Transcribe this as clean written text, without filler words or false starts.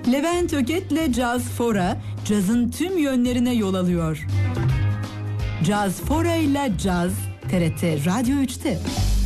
Levent Öket'le Caz Fora, cazın tüm yönlerine yol alıyor. Caz Fora ile Caz, TRT Radyo 3'te.